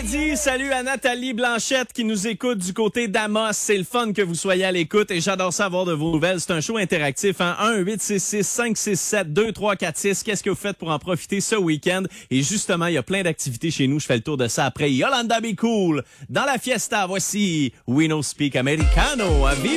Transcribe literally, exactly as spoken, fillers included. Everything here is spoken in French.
vendredi. Salut à Nathalie Blanchette qui nous écoute du côté d'Amos. C'est le fun que vous soyez à l'écoute et j'adore savoir de vos nouvelles. C'est un show interactif, hein? un huit six six cinq six sept deux trois quatre six. Qu'est-ce que vous faites pour en profiter ce week-end? Et justement, il y a plein d'activités chez nous. Je fais le tour de ça après Yolanda Be Cool. Dans la fiesta, voici We No Speak Americano. Vive